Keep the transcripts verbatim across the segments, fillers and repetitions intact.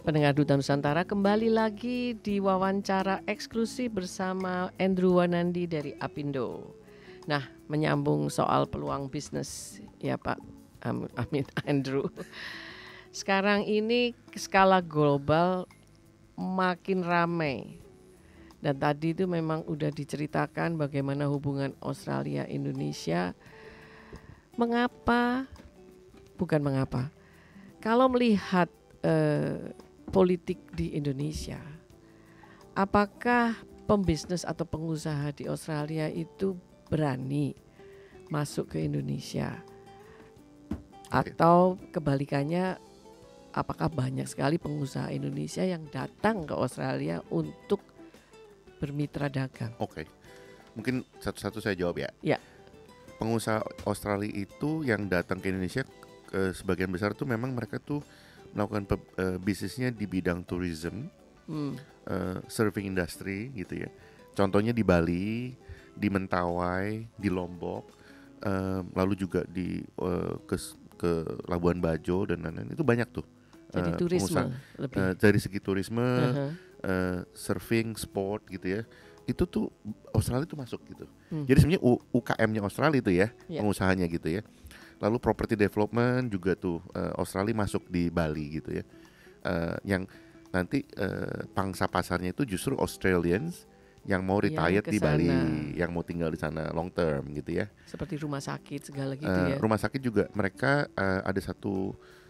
Pendengar Duta Nusantara, kembali lagi di wawancara eksklusif bersama Andrew Wanandi dari Apindo. Nah, menyambung soal peluang bisnis ya Pak Am- Amin Andrew. Sekarang ini skala global makin ramai. Dan tadi itu memang udah diceritakan bagaimana hubungan Australia Indonesia. Mengapa? Bukan mengapa. Kalau melihat eh, politik di Indonesia, apakah pembisnis atau pengusaha di Australia itu berani masuk ke Indonesia? Atau kebalikannya, apakah banyak sekali pengusaha Indonesia yang datang ke Australia untuk bermitra dagang? Oke, mungkin satu-satu saya jawab ya. Ya. Pengusaha Australia itu yang datang ke Indonesia, ke sebagian besar tuh memang mereka tuh melakukan pe, uh, bisnisnya di bidang tourism, hmm. uh, surfing industry gitu ya. Contohnya di Bali, di Mentawai, di Lombok, uh, lalu juga di uh, ke, ke Labuan Bajo dan lain-lain. Itu banyak tuh. Jadi uh, turisme lebih. Uh, dari segi turisme, uh-huh. uh, surfing, sport gitu ya. Itu tuh Australia tuh masuk gitu. Hmm. Jadi sebenarnya U K M-nya Australia itu ya, yeah. pengusahanya gitu ya. Lalu property development juga tuh uh, Australia masuk di Bali gitu ya. Uh, yang nanti uh, pangsa pasarnya itu justru Australians yang mau retired di Bali, yang mau tinggal di sana long term gitu ya. Seperti rumah sakit segala gitu uh, ya. Rumah sakit juga mereka uh, ada satu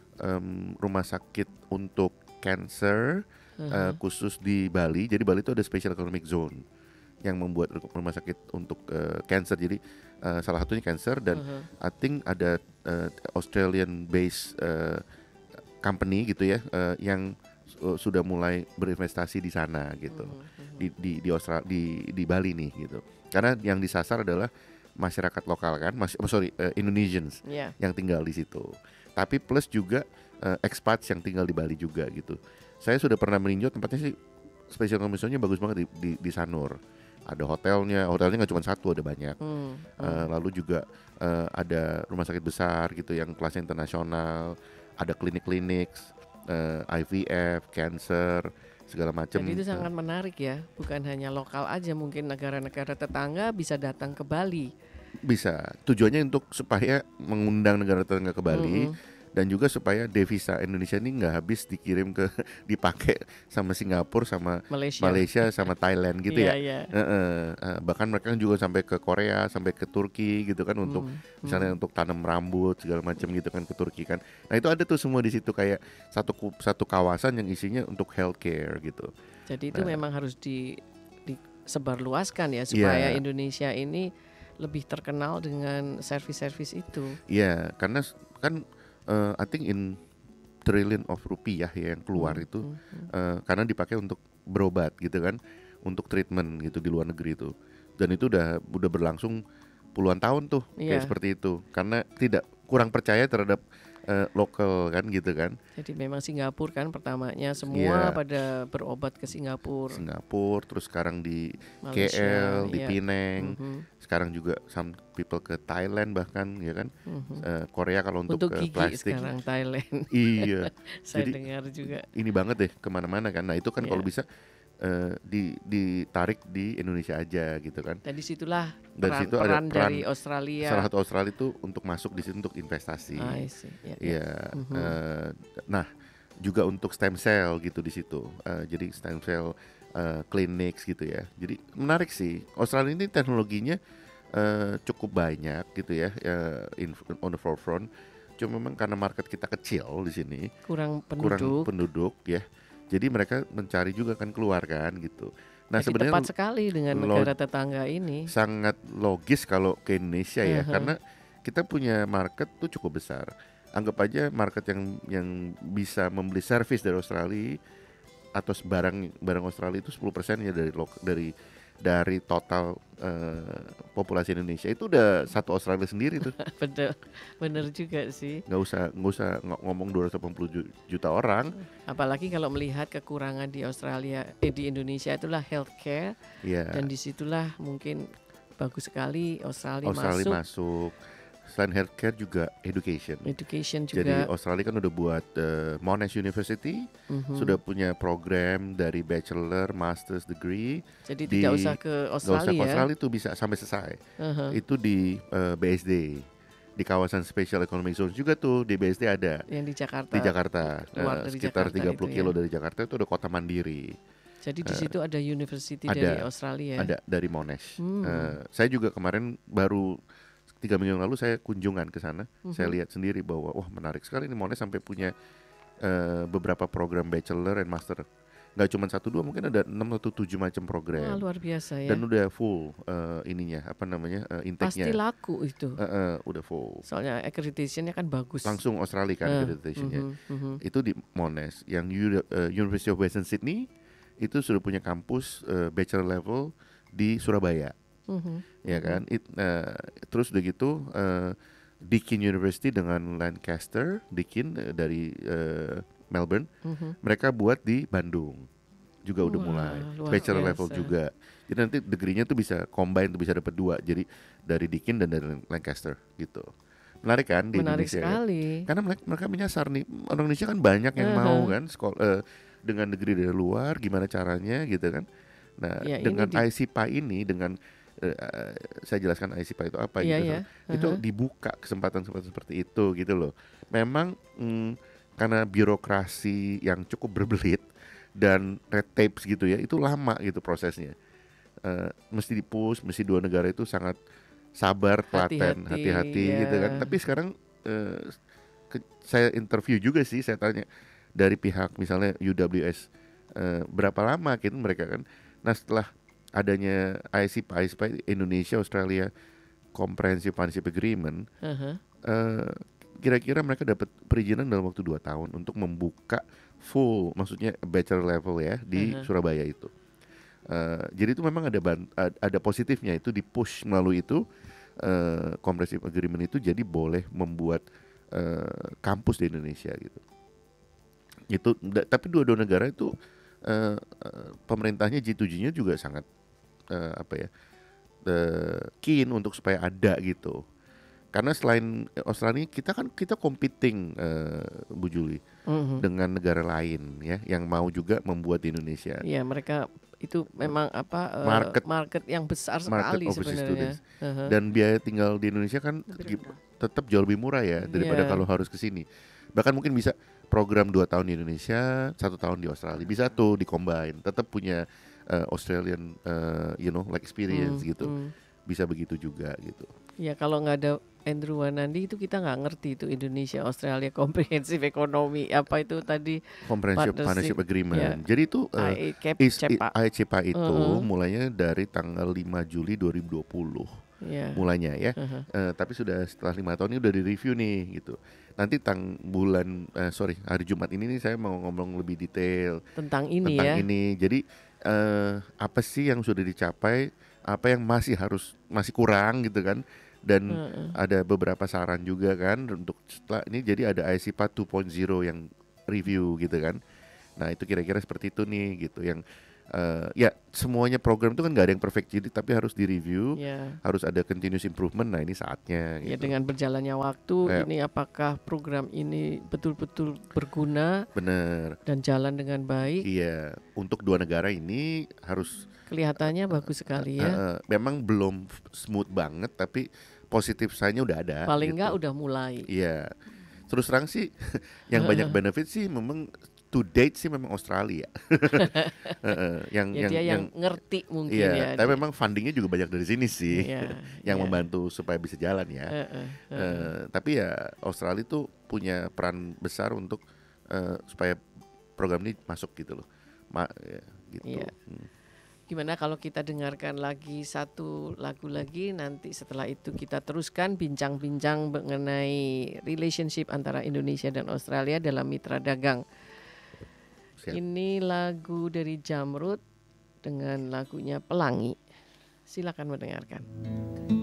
um, rumah sakit untuk cancer uh-huh. uh, khusus di Bali. Jadi Bali itu ada special economic zone yang membuat rumah sakit untuk uh, cancer. Jadi uh, salah satunya cancer dan uh-huh. I think ada uh, Australian based uh, company gitu ya uh, yang uh, sudah mulai berinvestasi di sana gitu. Uh-huh. Di di di Australia di di Bali nih gitu. Karena yang disasar adalah masyarakat lokal kan, mas, oh sorry uh, Indonesians yeah. yang tinggal di situ. Tapi plus juga uh, expats yang tinggal di Bali juga gitu. Saya sudah pernah meninjau tempatnya sih, special economic zone-nya bagus banget di, di, di Sanur. Ada hotelnya, hotelnya nggak cuma satu, ada banyak. Hmm, hmm. Uh, lalu juga uh, ada rumah sakit besar gitu yang kelasnya internasional, ada klinik-klinik, uh, I V F, cancer, segala macam. Jadi itu sangat menarik ya, bukan hanya lokal aja, mungkin negara-negara tetangga bisa datang ke Bali. Bisa, tujuannya untuk supaya mengundang negara tetangga ke Bali. Mm-hmm. Dan juga supaya devisa Indonesia ini nggak habis dikirim ke dipakai sama Singapura, sama Malaysia, Malaysia sama Thailand gitu ya. Yeah. Uh, uh, uh, bahkan mereka juga sampai ke Korea, sampai ke Turki gitu kan untuk hmm. misalnya hmm. untuk tanam rambut segala macam gitu kan ke Turki kan. Nah itu ada tuh semua di situ kayak satu satu kawasan yang isinya untuk healthcare gitu. Jadi itu nah, memang harus di disebarluaskan ya supaya yeah. Indonesia ini lebih terkenal dengan servis-servis itu. Iya, yeah, karena kan Uh, I think in trillion of rupiah ya yang keluar hmm, itu hmm, uh, karena dipakai untuk berobat gitu kan, untuk treatment gitu di luar negeri itu, dan itu udah udah berlangsung puluhan tahun tuh yeah. kayak seperti itu karena tidak kurang percaya terhadap uh, lokal kan gitu kan. Jadi memang Singapura kan pertamanya semua yeah. pada berobat ke Singapura. Singapura terus sekarang di Malaysia, K L, di yeah. Penang. Mm-hmm. Sekarang juga some people ke Thailand bahkan ya kan. Mm-hmm. uh, Korea kalau untuk, untuk uh, gigi plastik sekarang Thailand. Iya. Saya Jadi, dengar juga. Ini banget deh kemana-mana kan. Nah itu kan yeah. kalau bisa uh, di ditarik di Indonesia aja gitu kan. Dan disitulah dari peran, situ peran ada peran dari Australia. Salah satu Australia itu untuk masuk di situ untuk investasi. Ah, I see. Yeah, yeah. yeah. Mm-hmm. uh, nah juga untuk stem cell gitu di situ. Uh, jadi stem cell uh, clinics gitu ya. Jadi menarik sih. Australia ini teknologinya uh, cukup banyak gitu ya, uh, in, on the forefront. Cuma memang karena market kita kecil di sini, kurang penduduk. kurang penduduk ya. Jadi mereka mencari juga kan keluar kan gitu. Nah, jadi sebenarnya tepat sekali dengan negara tetangga ini. Sangat logis kalau ke Indonesia ya, uh-huh. karena kita punya market tuh cukup besar. Anggap aja market yang yang bisa membeli servis dari Australia atau barang barang Australia itu sepuluh persen ya dari dari dari total uh, populasi Indonesia itu udah satu Australia sendiri tuh. Betul, bener juga sih. Nggak usah nggak usah ngomong dua ratus delapan puluh juta orang. Apalagi kalau melihat kekurangan di Australia, eh, di Indonesia itulah healthcare. Yeah. Dan disitulah mungkin bagus sekali Australia, Australia masuk. masuk. Selain healthcare juga education. Education juga. Jadi Australia kan udah buat uh, Monash University, mm-hmm. sudah punya program dari bachelor, master's degree. Jadi di, tidak usah ke Australia. Gak usah ke ya? Australia itu bisa sampai selesai. Uh-huh. Itu di uh, B S D, di kawasan Special Economic Zone juga tuh di B S D ada. Yang di Jakarta. Di Jakarta, Luar uh, dari sekitar Jakarta tiga puluh itu, kilo ya? dari Jakarta itu ada kota mandiri. Jadi di situ uh, ada university ada, dari Australia. Ada dari Monash. Hmm. Uh, saya juga kemarin baru tiga minggu yang lalu saya kunjungan ke sana. Mm-hmm. Saya lihat sendiri bahwa wah menarik sekali ini Monash sampai punya uh, beberapa program bachelor and master. Gak cuma satu dua, mungkin ada enam atau tujuh macam program. Wah, luar biasa ya. Dan udah full uh, ininya apa namanya uh, intake-nya. Pasti laku itu. Uh, uh, udah full. Soalnya accreditation-nya kan bagus. Langsung Australia kan uh, accreditation-nya. Uh-huh, uh-huh. Itu di Monash. Yang U- uh, University of Western Sydney itu sudah punya kampus uh, bachelor level di Surabaya. Uh-huh, ya kan. Uh-huh. It, uh, terus udah gitu uh, Deakin University dengan Lancaster, Deakin uh, dari uh, Melbourne, uh-huh. mereka buat di Bandung juga. Wah, udah mulai bachelor biasa. Level juga. Jadi nanti degree-nya tuh bisa combine, tuh bisa dapat dua. Jadi dari Deakin dan dari Lancaster gitu. Menarik kan di Menarik Indonesia sekali. Kan? Karena mereka, mereka menyasar nih orang Indonesia kan banyak yang uh-huh. mau kan sekolah uh, dengan negeri dari luar, gimana caranya gitu kan. Nah ya, dengan di... I C P A ini dengan uh, saya jelaskan I C P A itu apa ya, gitu. Ya. Uh-huh. Itu dibuka kesempatan-kesempatan seperti itu gitu loh. Memang mm, karena birokrasi yang cukup berbelit dan red tape gitu ya, itu lama gitu prosesnya. Uh, mesti dipush, mesti dua negara itu sangat sabar, telaten, hati-hati ya. Gitu kan. Tapi sekarang uh, ke, saya interview juga sih, saya tanya dari pihak misalnya U W S uh, berapa lama gitu mereka kan. Nah setelah adanya I C P A, I C P A Indonesia Australia Comprehensive Partnership Agreement, uh-huh. uh, kira-kira mereka dapat perizinan dalam waktu dua tahun untuk membuka full, maksudnya bachelor level ya di uh-huh. Surabaya itu. Uh, jadi itu memang ada ban- ada positifnya, itu di push melalui itu uh, comprehensive agreement itu, jadi boleh membuat uh, kampus di Indonesia gitu. Itu da- tapi dua-dua negara itu uh, uh, pemerintahnya G tujuh-nya juga sangat uh, apa ya uh, keen untuk supaya ada gitu. Karena selain Australia kita kan kita competing uh, Bu Juli mm-hmm. dengan negara lain ya yang mau juga membuat di Indonesia. Iya, mereka itu memang apa uh, market market yang besar sekali sebenarnya. Uh-huh. Dan biaya tinggal di Indonesia kan g- tetap jauh lebih murah ya daripada yeah. kalau harus ke sini. Bahkan mungkin bisa program dua tahun di Indonesia, satu tahun di Australia. Bisa tuh di-combine, tetap punya uh, Australian uh, you know like experience mm, gitu. Mm. Bisa begitu juga gitu. Ya kalau nggak ada Andrew Wanandi itu kita nggak ngerti itu Indonesia Australia Comprehensive Economy apa itu tadi Comprehensive Partnership, Partnership Agreement. Ya. Jadi itu uh, I C P A itu uh-huh. mulainya dari tanggal lima Juli dua ribu dua puluh. Yeah. Mulainya ya. Uh-huh. Uh, tapi sudah setelah lima tahun ini udah di-review nih gitu. Nanti tang bulan uh, sorry hari Jumat ini nih saya mau ngomong lebih detail tentang ini tentang ya. ini. Jadi uh, apa sih yang sudah dicapai, apa yang masih harus masih kurang gitu kan. Dan uh-uh. ada beberapa saran juga kan untuk setelah ini, jadi ada I C P A dua titik nol yang review gitu kan. Nah itu kira-kira seperti itu nih gitu yang uh, ya semuanya program itu kan nggak ada yang perfect, jadi tapi harus direview, yeah. harus ada continuous improvement. Nah ini saatnya. Ya gitu. Dengan berjalannya waktu eh. ini apakah program ini betul-betul berguna, bener dan jalan dengan baik. Iya, untuk dua negara ini harus kelihatannya bagus sekali ya. Uh, uh, memang belum smooth banget tapi positif sign-nya udah ada. Paling gitu. enggak udah mulai. Iya. Terus terang sih yang banyak benefit sih memang to date sih memang Australia. yang ya, yang dia yang, yang ngerti mungkin iya, ya. Tapi dia. Memang fundingnya juga banyak dari sini sih. Iya, yang iya. membantu supaya bisa jalan ya. Uh, uh, uh, uh, tapi ya Australia tuh punya peran besar untuk uh, supaya program ini masuk gitu loh. Ma, ya, gitu. Iya. Hmm. Gimana kalau kita dengarkan lagi satu lagu lagi, nanti setelah itu kita teruskan bincang-bincang mengenai relationship antara Indonesia dan Australia dalam mitra dagang. Siap. Ini lagu dari Jamrud dengan lagunya Pelangi. Silakan mendengarkan.